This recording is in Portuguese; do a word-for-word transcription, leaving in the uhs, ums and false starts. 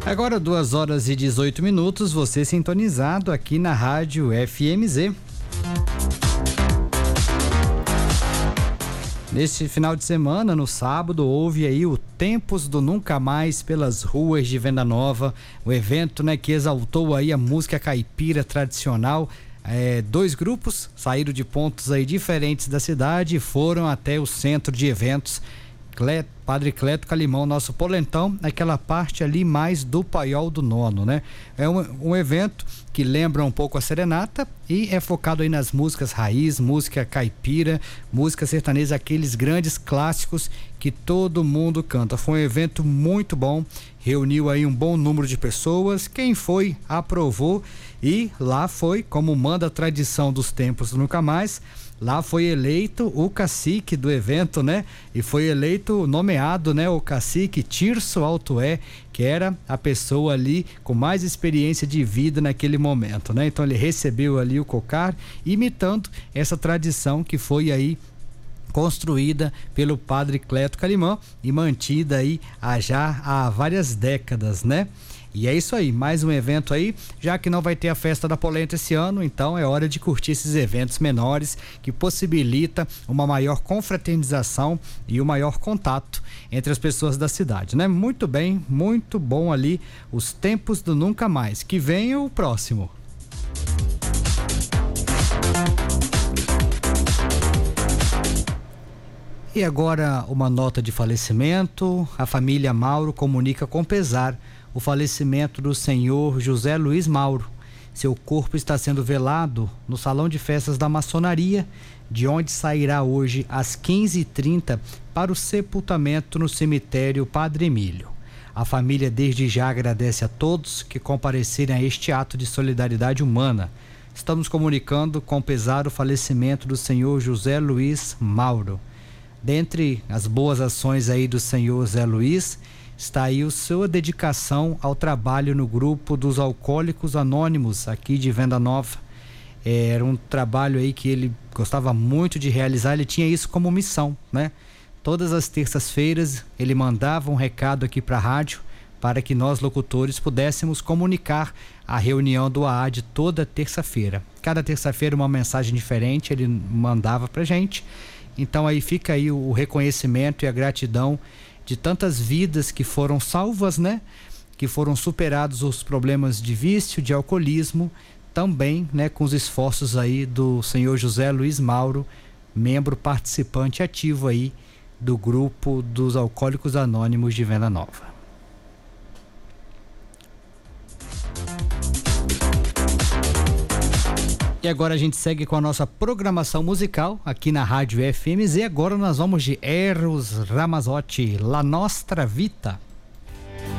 Agora duas horas e dezoito minutos, você sintonizado aqui na Rádio F M Z. Neste final de semana, no sábado, houve aí o Tempos do Nunca Mais pelas ruas de Venda Nova, o evento, né, que exaltou aí a música caipira tradicional. É, dois grupos saíram de pontos aí diferentes da cidade e foram até o centro de eventos. Cleto, Padre Cleto Calimão, nosso polentão, aquela parte ali mais do Paiol do Nono, né? É um, um evento que lembra um pouco a serenata e é focado aí nas músicas raiz, música caipira, música sertaneja, aqueles grandes clássicos que todo mundo canta. Foi um evento muito bom, reuniu aí um bom número de pessoas, quem foi aprovou e lá foi, como manda a tradição dos tempos do Nunca Mais, lá foi eleito o cacique do evento, né? E foi eleito, nomeado, né? O cacique Tirso Altoé, que era a pessoa ali com mais experiência de vida naquele momento, né? Então ele recebeu ali o cocar, imitando essa tradição que foi aí construída pelo Padre Cleto Calimão e mantida aí há já há várias décadas, né? E é isso aí, mais um evento aí, já que não vai ter a festa da polenta esse ano, então é hora de curtir esses eventos menores que possibilita uma maior confraternização e o maior contato entre as pessoas da cidade, né? Muito bem, muito bom ali, os Tempos do Nunca Mais, que vem o próximo. E agora uma nota de falecimento, a família Mauro comunica com pesar o falecimento do senhor José Luiz Mauro. Seu corpo está sendo velado no Salão de Festas da Maçonaria, de onde sairá hoje às quinze e trinta para o sepultamento no cemitério Padre Emílio. A família desde já agradece a todos que comparecerem a este ato de solidariedade humana. Estamos comunicando com pesar o falecimento do senhor José Luiz Mauro. Dentre as boas ações aí do senhor Zé Luiz, está aí a sua dedicação ao trabalho no grupo dos Alcoólicos Anônimos aqui de Venda Nova. Era um trabalho aí que ele gostava muito de realizar, ele tinha isso como missão, né? Todas as terças-feiras ele mandava um recado aqui para a rádio para que nós locutores pudéssemos comunicar a reunião do A A D toda terça-feira. Cada terça-feira uma mensagem diferente ele mandava pra gente. Então aí fica aí o reconhecimento e a gratidão de tantas vidas que foram salvas, né? Que foram superados os problemas de vício, de alcoolismo, também, né? Com os esforços aí do senhor José Luiz Mauro, membro participante ativo aí do grupo dos Alcoólicos Anônimos de Venda Nova. E agora a gente segue com a nossa programação musical aqui na Rádio F M Z. Agora nós vamos de Eros Ramazzotti, La Nostra Vita.